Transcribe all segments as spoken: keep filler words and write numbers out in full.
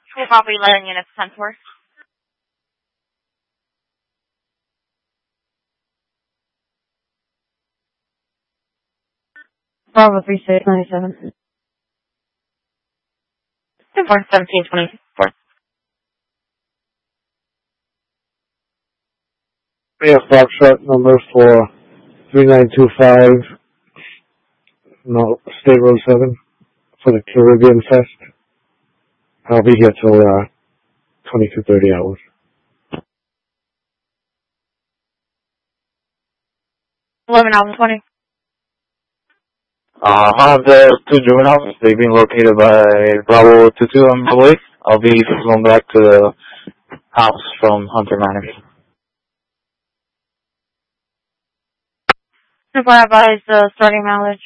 Full property letting units ten four. Bravo three six ninety seven. ten four seventeen twenty four. We have Foxtrot number for three nine two five, no, State Road seven, for the Caribbean Fest. I'll be here till uh, twenty-two thirty hours. eleven hours twenty. Uh, I have the two juveniles. They've been located by Bravo two two on the way. I'll be going back to the house from Hunter Manor. Before I advise the starting mileage.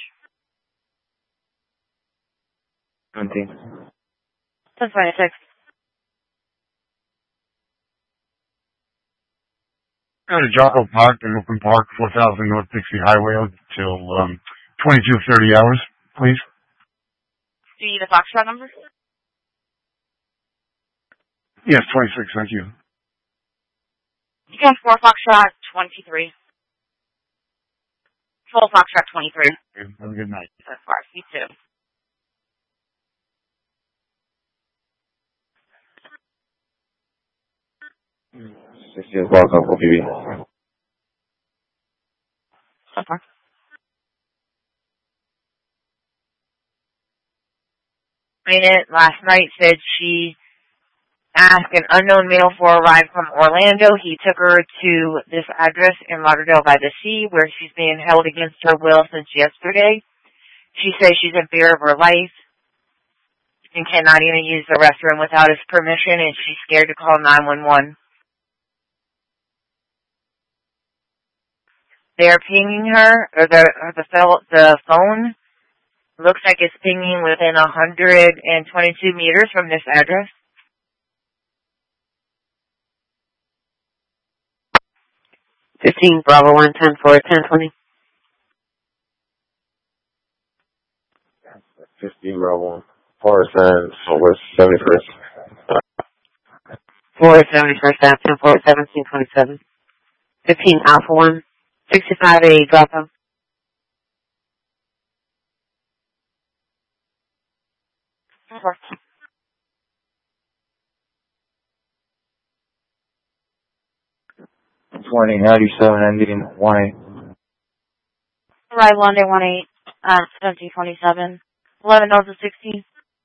seventeen. ten twenty-six. Go to Jocko Park and Open Park, four thousand North Dixie Highway until um, twenty-two thirty hours, please. Do you need a Foxtrot number? Yes, twenty-six, thank you. You can four Foxtrot twenty-three. Full Foxtrot twenty-three. Have a good night. So far, you too. sixty is welcome for P B. So far. Made it last night said she asked an unknown male for a ride from Orlando. He took her to this address in Lauderdale by the Sea where she's being held against her will since yesterday. She says she's in fear of her life and cannot even use the restroom without his permission, and she's scared to call nine one one. They're pinging her, or the or the, fel- the phone looks like it's pinging within one hundred twenty-two meters from this address. fifteen Bravo one ten four ten twenty. fifteen Bravo one. Forest and West seventy-first. four seventy-first Ave, ten four seventeen twenty-seven. fifteen Alpha one. sixty-five A drop off. twenty ninety-seven ending one eight. Arrive London one eight, uh, seventeen twenty-seven. eleven Delta sixteen.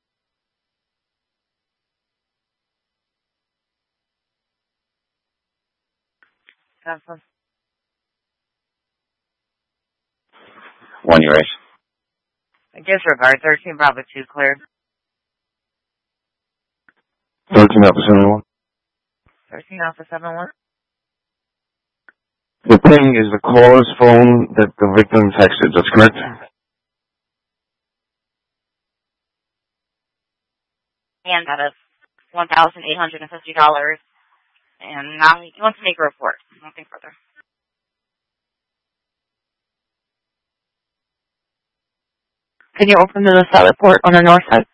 Cancel. One erase. Disregard. thirteen Bravo two cleared. thirteen Alpha seventy-one. thirteen Alpha seven one. The ping is the caller's phone that the victim texted. That's correct? And that is one thousand eight hundred fifty dollars. And now he wants to make a report. Nothing further. Can you open to the south port on the north side?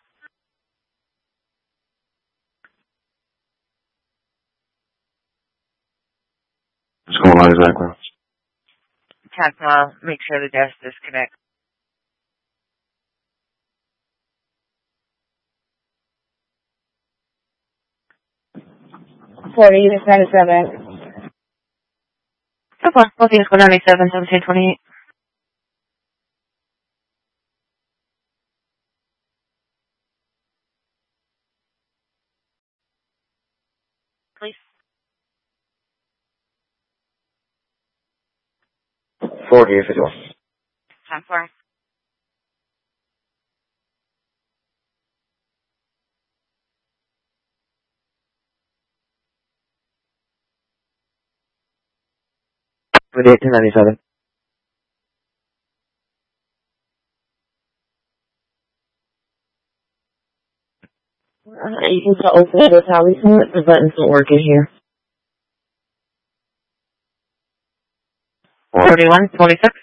What's going on exactly? Check, uh, make sure the desk disconnects. forty ninety-seven. So far, both units go ninety-seven, seventeen twenty-eight. Please. forty fifty-one. Time for. twenty-eight to ninety-seven. Uh, you can just open it with how we can. The buttons don't work in here. thirty-one twenty-six.